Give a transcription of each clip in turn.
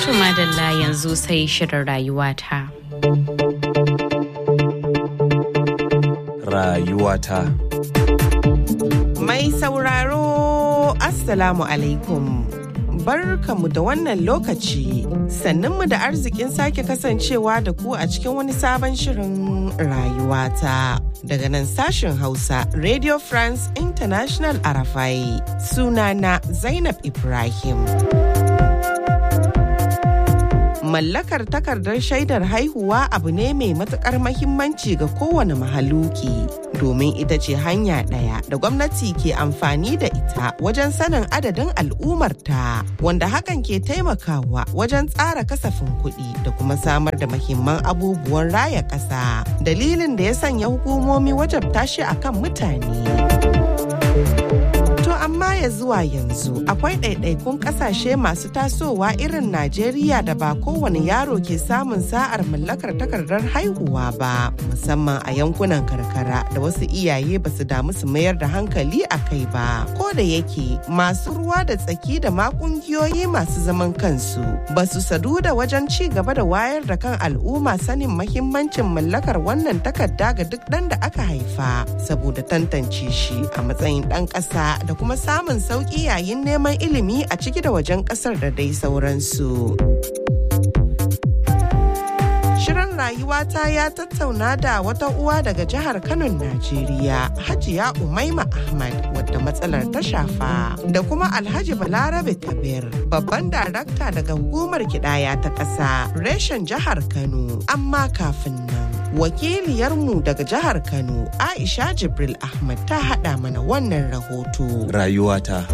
Madalla yanzu sai shirin rayuwata. Rayuwata. Mai sauraro, Assalamu alaikum. Barkamu da wannan lokaci, sannunmu da arzikin sake kasancewa da ku a cikin wani sabon shirin rayuwata. Daga nan sashen Hausa, Radio France International Arafai, sunana Zainab Ibrahim. Mallakar takardar shaidar haihuwa abu ne mai matuƙar mahimmanci ga kowane mahaluki, domin ita ce hanya ɗaya da gwamnati ke amfani da ita wajen sanin adadin al'ummarta, wanda hakan ke taimakawa wajen tsara kasafin kuɗi da kuma samar da muhimman abubuwan raya ƙasa. Dalilin da ya sanya hukumomi wajabta shi akan mutane. Amma ya zuwa yanzu akwai ɗaiɗaikun ƙasashe masu tasowa irin Najeriya da ba kowane yaro ke samun sa'ar mallakar takardar haihuwa ba, musamman a yankunan karkara da wasu iyaye ba su damu su mayar da hankali a kai ba. Ko da yake masu ruwa da tsaki da ma ƙungiyoyi masu zaman kansu ba su sadu da wajen ci gaba da wayar da kan al'umma sanin mahimmancin mallakar wannan takarda ga duk ɗan da aka haifa, saboda tantance shi a matsayin ɗan ƙasa da kuma samun sauƙi yayin neman ilimi a ciki da wajen ƙasar da dai sauransu. Shirin rayuwata ya tattauna da wata uwa daga jihar Kano, Najeriya, Hajiya Umaima Ahmad, wadda matsalar ta shafa, da kuma Alhaji Balarabe Kabir, babban darakta daga hukumar kidaya ta ƙasa, reshen jihar Kano. Amma kafin nan, wakiliyarmu daga jihar Kano, Aisha Jibril Ahmad, ta haɗa mana wannan rahoto. Rayuwata.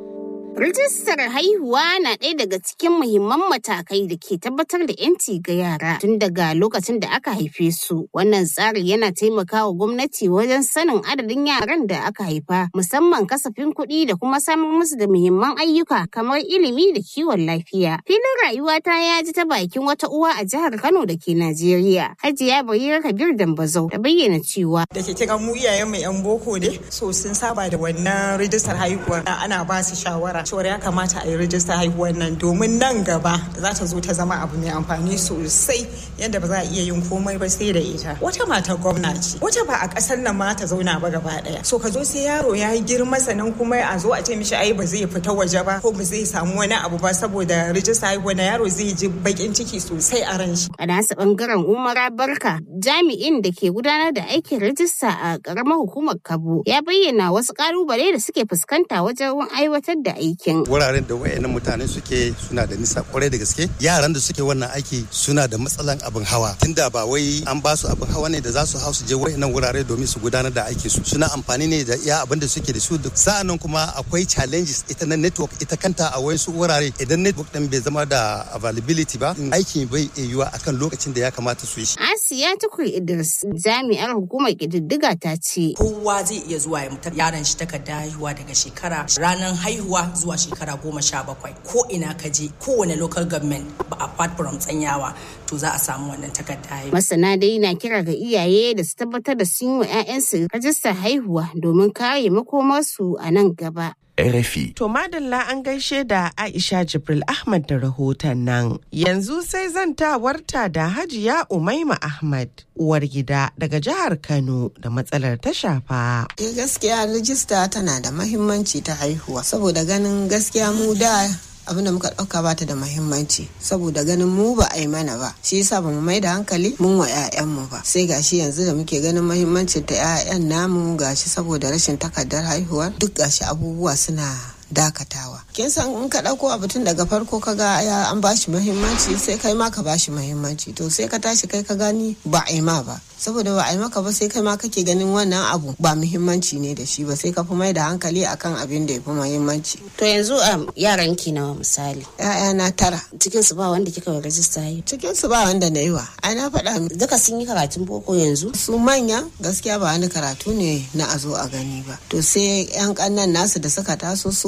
Rijistar haihuwa na ɗaya daga cikin muhimman matakai da ke tabbatar da 'yanci ga yara tun daga lokacin da aka haife su. Wannan tsari yana taimakawa gwamnati wajen sanin adadin yaran da aka haifa, musamman kasafin kuɗi da kuma samar musu da muhimman ayyuka kamar ilimi da kiwon lafiya. Filin rayuwata ya ji ta bakin wata uwa a jihar Kano da ke Najeriya, Hajiya Barira Kabir Dambazau, ta bayyana cewa da ke kira mu iyayen mu 'yan boko ne, so sun saba da wannan rijistar haihuwa, ana ba su shawara cewar ya kamata a yi rijistar haihuwar nan domin nan gaba za ta zo ta zama abu mai amfani sosai yadda ba za a iya yin komai ba sai da ita. Wata mata gwamna ce, wata ba a ƙasar nan ma ta zauna ba gaba ɗaya. So ka zo sai yaro ya yi girma sannan kuma a zo a ce mishi ai ba zai fita waje ba ko ba zai samu wani abu ba saboda rijistar haihuwa na yaro zai ji baƙin ciki sosai a ran shi. A nasa ɓangaren Umara Barka, jami'in da ke gudanar da aikin rijista a ƙaramar hukumar Kabo, ya bayyana wasu ƙalubale da suke fuskanta wajen aiwatar da aiki. Wuraren da wayannan mutane suke suna da nisa kwarai da gaske. Yaran da suke wannan aiki suna da matsalan abin hawa. Tunda ba wai an ba su abin hawa ne da za su hau su je wayannan wurare domin su gudanar da aikin su. Suna amfani ne da iya abin da suke da su. Sa'annan kuma akwai challenges ita na network ita kanta a wayansu wurare. Idan network din bai zama da availability ba, aikin bai yiwuwa akan lokacin da ya kamata su yi shi. Asiya Tukur Idris, jami'ar hukumar ƙididdiga, ta ce kowa zai iya zuwa ya mutar yaron shi takarda haihuwa daga shekara ranar haihuwa zuwa shekara 17 ko ina ka je kowane local government ba apart from tsanyawa to za a samu wannan takarda. Masana dai na kira ga iyaye da su tabbatar da sun yi wa 'ya'yansu rajistar haihuwa domin kare makomarsu a nan gaba. RFI. To madalla an gaishe da Aisha Jibril Ahmad da rahoton nan. Yanzu sai zantawarta da Hajiya Umaima Ahmad, uwar gida daga jihar Kano da matsalar ta shafa. Gaskiya rijista tana da mahimmanci ta haihuwa saboda ganin gaskiya mu da abin da muka ɗauka bata da mahimmanci saboda ganin mu ba a yi mana ba, shi yasa ba mu mai da hankali mun wa 'ya'yanmu ba. Sai gashi yanzu da muke ganin mahimmancin ta 'ya'yan namu, gashi saboda rashin takardar haihuwar duk gashi abubuwa suna dakatawa. Kin san in ka dauko abu tun daga farko ka ga an bashi muhimmanci sai kai ma ka bashi muhimmanci, to sai ka tashi kai ka gani ba a yi ma ba, saboda ba a yi maka ba sai kai ma kake ganin wannan abu ba muhimmanci ne da shi ba, sai ka fi mai da hankali akan abin da ya fi muhimmanci. To yanzu yaran ki nawa misali? Ya'yana 9. Cikin su ba wanda kika rajista yi? Cikin su ba wanda na yi wa. Ai na faɗa duka sun yi karatun boko yanzu? Su manya gaskiya ba wani karatu ne na a zo a gani ba. To sai yan kannan nasu da suka taso su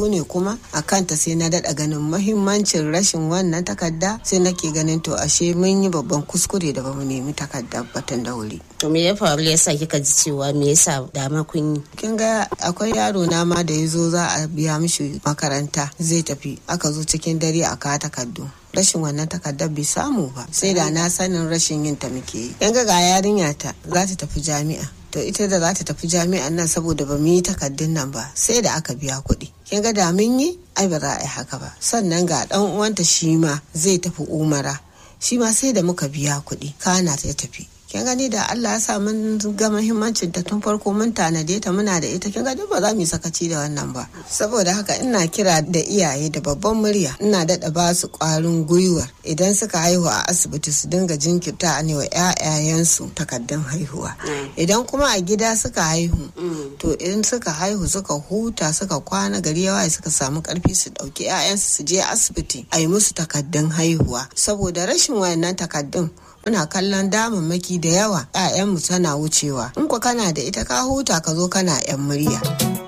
ne kuma a kanta sai na daɗa ganin mahimmancin rashin wannan takarda, sai nake ganin to ashe mun yi babban kuskure da bamu nemi takardar batun da wuri. To me ya faru yasa kika ji cewa me yasa dama kun yi? Kin ga akwai yaro na ma da yazo za a biya mishi makaranta zai tafi, aka zo cikin dare a kawo takardu. Rashin wannan takardar bai samu ba, sai da na sanin rashin yin ta muke yi. Kin ga yarinya ta za ta tafi jami'a, to ita da za ta tafi jami'an nan saboda ba mu yi takardun nan ba sai da aka biya kuɗi. Kin ga da mun yi ai ba za a yi haka ba. Sannan ga dan uwanta shi ma zai tafi umara, shi ma sai da muka biya kuɗi kana ta tafi. Kin gani da Allah ya sa mun ga muhimmancin ta tun farko mun tanade ta muna da ita, kin gani ba za mu yi sakaci da wannan ba. Saboda haka ina kira da iyaye da babban murya, ina daɗa ba su ƙwarin gwiwa idan suka haihu a asibiti su dinga jinkirta ne wa ƴaƴayensu takardun haihuwa. Idan kuma a gida suka haihu, to in suka haihu suka huta suka kwana gari yawa suka samu ƙarfi su ɗauki ƴaƴansu su je asibiti a yi musu takardun haihuwa. Saboda rashin wayannan takardun muna kallon damammaki da yawa ƴaƴanmu tana wucewa. In ku kana da ita ka huta ka zo kana ƴan murya.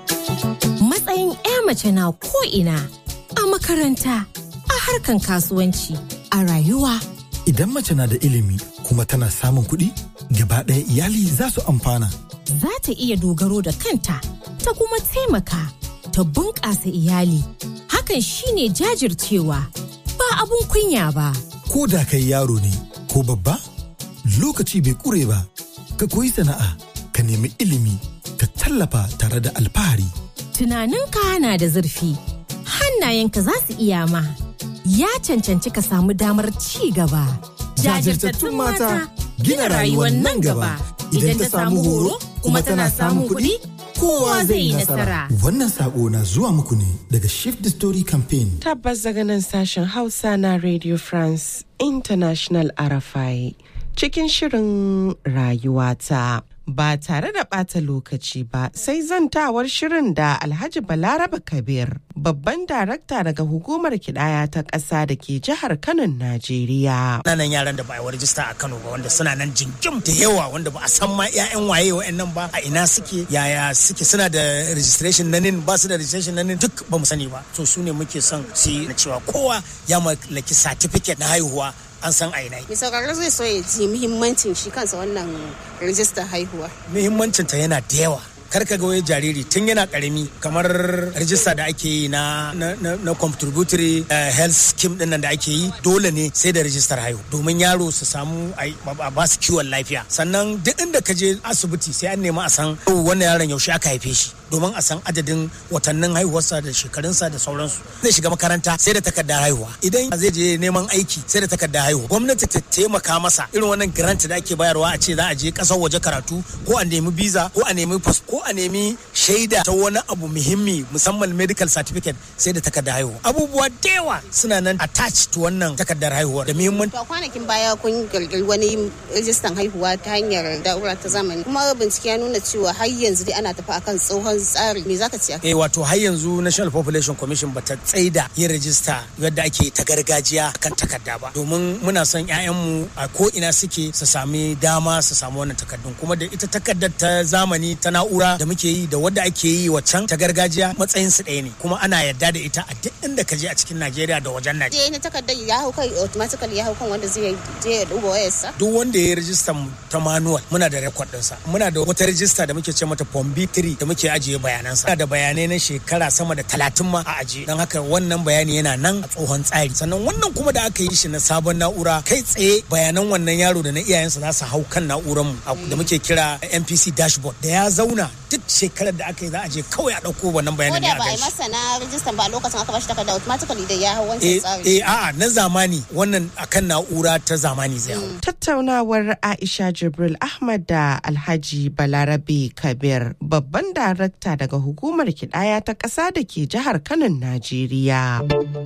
Matsayin ƴa mace na ko'ina, a makaranta, a harkan kasuwanci, a rayuwa. Idan mace na da ilimi kuma tana samun kuɗi, gaba ɗaya iyali za su amfana. Za ta iya dogaro da kanta, ta kuma taimaka, ta bunƙasa iyali. Hakan shine jajircewa, ba abun kunya ba. Ko da kai yaro ne ko babba, lokaci bai ƙure ba, ka koyi sana'a, ka nemi ilimi, ka tallafa tare da alfahari. Tunaninka na da zurfi, hannayenka za su iya ma, ya cancanci ka samu damar ci gaba. Jajirtattun mata gina rayuwar nan gaba. Idan ta samu horo kuma tana samun kuɗi, kowa zai yi nasara. Wannan sako na zuwa muku ne daga Shift the Story Campaign. Tabbas daga nan sashen Hausa na Radio France International RFI cikin shirin rayuwata. Ba tare da ɓata lokaci ba sai zantawar shirin da Alhaji Balaraba Kabir, babban darakta daga hukumar kidaya ta ƙasa da ke jihar Kano, Najeriya. Nan yaran da ba a rajista a Kano ba wanda suna nan jingim da yawa wanda ba a san ma 'ya'yan waye wa'annan ba, a ina suke, yaya suke, suna da registration na nin, ba su da registration na nin, duk ba mu sani ba. To su ne muke son su yi na cewa kowa ya mallaki certificate na haihuwa an san aina. Mai sauraro zai so ya ji muhimmancin shi kansa wannan rijistar haihuwa. Muhimmancinta yana da yawa. Kar ka ga wai jariri tun yana karami kamar rajista da ake yi na contributory health scheme din nan da ake yi, dole ne sai da rajistar haihu domin yaro su samu a ba su kiwon lafiya. Sannan duk inda ka je asibiti sai an nemi a san wannan yaron yaushe aka haife shi domin a san adadin watannin haihuwarsa da shekarunsa da sauransu. Zai shiga makaranta sai da takardar haihuwa, idan zai je neman aiki sai da takardar haihuwa. Gwamnati ta taimaka masa irin wannan grant da ake bayarwa, a ce za a je kasar waje karatu ko a nemi visa ko a nemi ko a nemi shaida ta wani abu muhimmi musamman medical certificate sai da takardar haihuwa. Abubuwa da yawa suna nan attached to wannan takardar haihuwa da muhimmanci. To kwanakin baya kun kirkiri wani rijistan haihuwa ta hanyar da'ura ta zamani, kuma bincike ya nuna cewa har yanzu dai ana tafi akan tsohon tsari. Me zaka ce? Wato har yanzu National Population Commission bata tsaida yin rajista yadda ake ta gargajiya kan takarda ba, domin muna son 'ya'yanmu a ko ina suke su sami dama su samu wannan takardun. Kuma da ita takardar ta zamani ta na'ura da muke yi da wadda ake yi waccan ta gargajiya matsayin su ɗaya ne, kuma ana yarda da ita a duk inda ka je a cikin Najeriya da wajen Najeriya. Na takardar ya hau kai automatically, ya hau kan wanda zai je ya duba wayarsa. Duk wanda ya yi rajistar ta manual muna da record ɗinsa. Muna da wata rajista da muke ce mata Form B3 da muke ajiye bayanansa. Muna da bayanai na shekara sama da 30 ma a ajiye. Don haka wannan bayani yana nan a tsohon tsari. Sannan wannan kuma da aka yi shi na sabon na'ura, kai tsaye bayanan wannan yaro da na iyayensa za su hau kan na'urar mu da muke kira NPC dashboard. Da ya zauna duk shekarar da aka yi za a je kawai a ɗauko wannan bayanan ne a gaishe. Ko da ba a yi masa na rijistan ba lokacin aka bashi takarda automatically da ya hau wancan tsari. A'a na zamani, wannan akan na'ura ta zamani zai hau. Tattaunawar Aisha Jibril Ahmad da Alhaji Balarabe Kabir, babban darakta daga hukumar kidaya ta ƙasa da ke jihar Kano, Najeriya.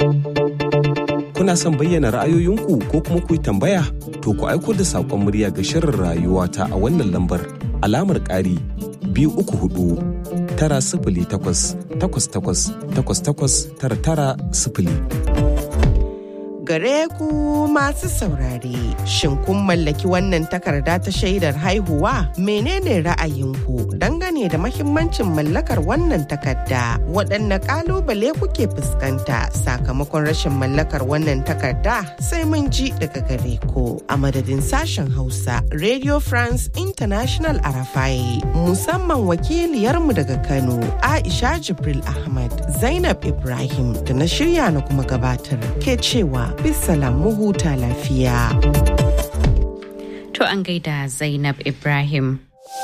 Kuna son bayyana ra'ayoyinku ko kuma ku yi tambaya? To ku aiko da saƙon murya ga shirin rayuwata a wannan lambar alamar ƙari 234 908 88 88 99. Gare ku masu saurare, shin kun mallaki wannan takarda ta shaidar haihuwa? Menene ra'ayinku dangane da mahimmancin mallakar wannan takarda? Waɗanne ƙalubale kuke fuskanta sakamakon rashin mallakar wannan takarda? Sai mun ji daga gare ku. A madadin sashen Hausa, Radio France International Arafai, musamman wakiliyarmu daga Kano, Aisha Jibril Ahmad, Zainab Ibrahim da na shirya na kuma gabatar ke cewa bisalam mu huta lafiya. To an gaida Zainab Ibrahim.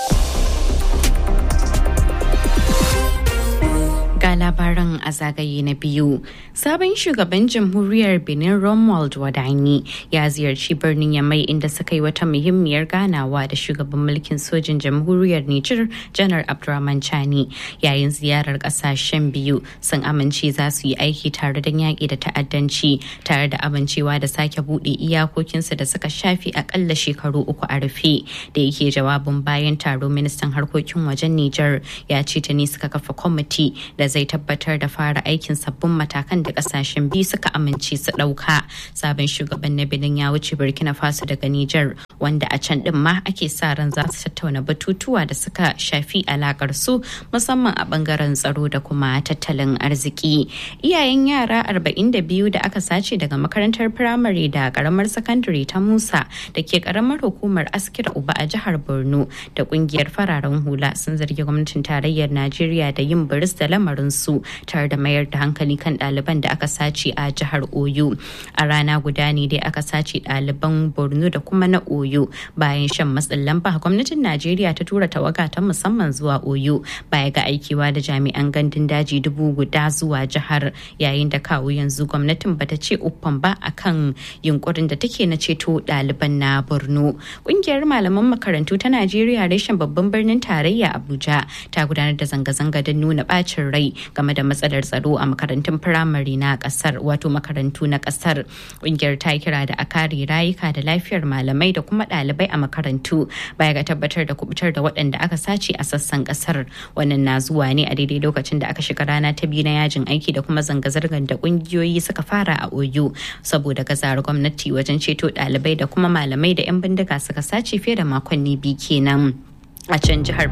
Ga labaran a zagaye na biyu. Sabon shugaban jamhuriyar Benin Romuald Wadani ya ziyarci birnin Yamai inda suka yi wata muhimmiyar ganawa da shugaban mulkin sojin jamhuriyar Nijar Janar Abdurrahman Chani. Yayin ziyarar kasashen biyu sun amince za su yi aiki tare don yaƙi da ta'addanci tare da amincewa da sake buɗe iyakokinsu da suka shafi akalla shekaru 3 a rufe. Da yake jawabin bayan taro, ministan harkokin wajen Nijar ya ce tuni suka kafa kwamiti da zai tabbatar da fara aikin sabbin matakan da kasashen biyu suka amince su ɗauka. Sabon shugaban na Benin ya wuce Burkina Faso daga Nijar, wanda a can din ma ake sa ran za su tattauna batutuwa da suka shafi alakar su, musamman a bangaren tsaro da kuma tattalin arziki. Iyayen yara 42 da aka sace daga makarantar firamare da karamar sakandare ta Musa da ke karamar hukumar Askira Uba a jihar Borno da kungiyar fararen hula sun zargi gwamnatin tarayyar Najeriya da yin biris da lamarin su tare da mayar da hankali kan ɗaliban da aka sace a jihar Oyo. A rana guda ne dai aka sace ɗaliban Borno da kuma na Oyo. Bayan shan matsin lamba, gwamnatin Najeriya ta tura tawaga ta musamman zuwa Oyo baya ga aikewa da jami'an gandun daji 1000 zuwa jihar, yayin da kawo yanzu gwamnatin bata ce uffan ba akan yunkurin da take na ceto ɗaliban na Borno. Ƙungiyar malaman makarantu ta Najeriya reshen babban birnin tarayya Abuja ta gudanar da zanga-zanga don nuna bacin rai game da matsalar tsaro a makarantun firamare na kasar, wato makarantu na kasar. Kungiyar ta kira da a kare rayuka da lafiyar malamai da kuma ɗalibai a makarantu baya ga tabbatar da kubutar da waɗanda aka sace a sassan kasar. Wannan na zuwa ne a daidai lokacin da aka shiga rana ta biyu na yajin aiki da kuma zanga-zangar da kungiyoyi suka fara a Oyo saboda gazawar gwamnati wajen ceto ɗalibai da kuma malamai da 'yan bindiga suka sace fiye da makonni 2 kenan a can jihar.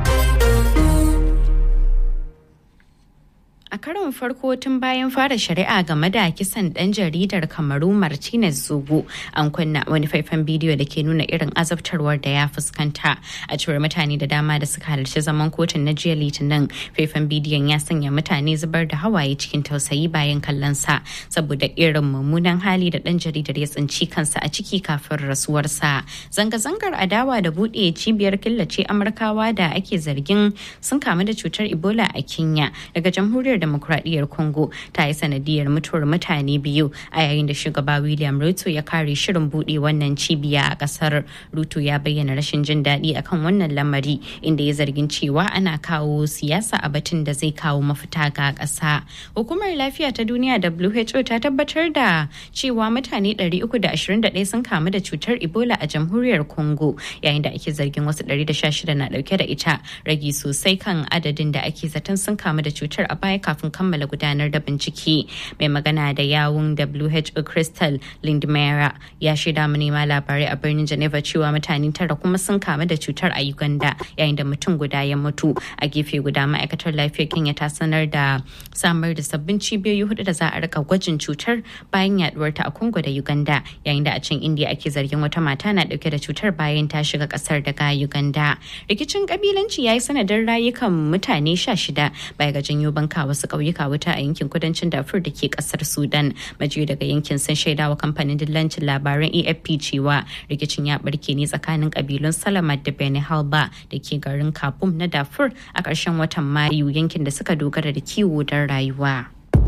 A karon farko tun bayan fara shari'a game da kisan ɗan jaridar Kamaru Martinez Zogo, an kunna wani faifan bidiyo da ke nuna irin azabtarwar da ya fuskanta. A cewar mutane da dama da suka halarci zaman kotun na jiya Litinin, faifan bidiyon ya sanya mutane zubar da hawaye cikin tausayi bayan kallon sa saboda irin mummunan hali da ɗan jaridar ya tsinci kansa a ciki kafin rasuwarsa. Zanga-zangar adawa da buɗe cibiyar killace Amurkawa da ake zargin sun kamu da cutar Ebola a Kenya daga jamhuriyar Demokuraɗiyyar Congo ta yi sanadiyar mutuwar mutane 2 a yayin da shugaba William Ruto ya kare shirin buɗe wannan cibiya a ƙasar. Ruto ya bayyana rashin jin daɗi akan wannan lamari, inda ya zargin cewa ana kawo siyasa a batun da zai kawo mafita ga ƙasa. Hukumar Lafiya ta Duniya WHO ta tabbatar da cewa mutane 321 sun kamu da cutar Ebola a jamhuriyar Congo, yayin da ake zargin wasu 116 na ɗauke da ita, ragi sosai kan adadin da ake zaton sun kamu da cutar a baya kafin kammala gudanar da bincike. Mai magana da yawun WHO Crystal Lindmera ya shaida manema labarai a birnin Geneva cewa mutane 9 kuma sun kamu da cutar a Uganda, yayin da mutum guda ya mutu. A gefe guda, ma'aikatar lafiyar Kenya ta sanar da samar da sabbin cibiyoyi 4 da za a rika gwajin cutar bayan yaduwar ta a Congo da Uganda, yayin da a can India ake zargin wata mata na dauke da cutar bayan ta shiga kasar daga Uganda. Rikicin kabilanci ya yi sanadin rayukan mutane 16 baya ga janyo banka wasu ƙauyuka wuta a yankin kudancin Darfur da ke kasar Sudan. Majiyoyi daga yankin sun shaidawa kamfanin dillancin labaran AFP cewa rikicin ya barke ne tsakanin kabilun Salamat da Beni Halba da ke garin Kabum na Darfur a ƙarshen watan Mayu, yankin da suka dogara da kiwo don rayuwa.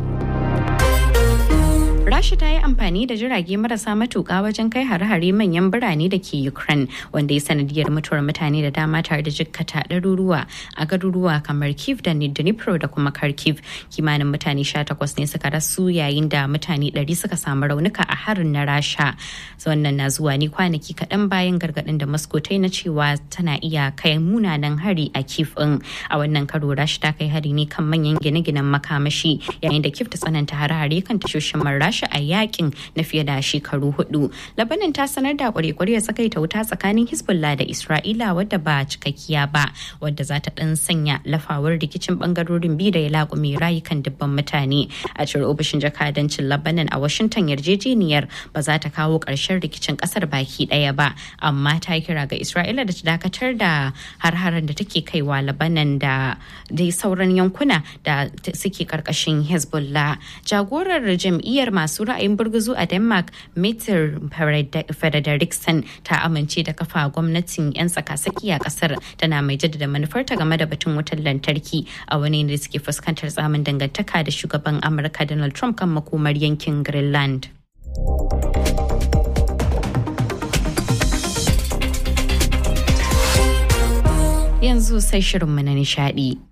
Rasha ta yi amfani da jirage marasa matuƙa wajen kai hare-hare manyan birane da ke Ukraine, wanda ya sanadiyar mutuwar mutane da dama tare da jikkata ɗaruruwa a garuruwa kamar Kyiv da Dnipro da kuma Kharkiv. Kimanin mutane 18 ne suka rasu yayin da mutane 100 suka samu raunuka a harin na Rasha. Wannan na zuwa ne kwanaki kaɗan bayan gargaɗin da Moscow ta yi na cewa tana iya kai munanan hari a Kyiv ɗin. A wannan karo Rasha ta kai hari ne kan manyan gine-ginen makamashi, yayin da Kyiv ta tsananta hare-hare kan tashoshin man Rasha a yakin na fiye da shekaru 4. Lebanon ta sanar da kwarekwarya tsakaita wuta tsakanin Hezbollah da Isra'ila wadda ba cikakkiya ba, wadda za ta dan sanya lafawar rikicin bangarorin biyu da ya laƙume rayukan dubban mutane. A cewar ofishin jakadancin Lebanon a Washington, yarjejeniyar ba za ta kawo ƙarshen rikicin ƙasar baki ɗaya ba, amma ta kira ga Isra'ila da ta dakatar da har-haren da take kaiwa Lebanon da dai sauran yankuna da suke karkashin Hezbollah. Jagorar jam'iyyar masu ra'ayin burguzu a Denmark, Mette Frederiksen, ta amince da kafa gwamnatin 'yan tsaka-saki a kasar, tana mai jaddada manufarta game da batun wutar lantarki a wani da suke fuskantar tsamin dangantaka da shugaban Amurka Donald Trump kan makomar yankin Greenland. Yanzu sai shirinmu na nishadi.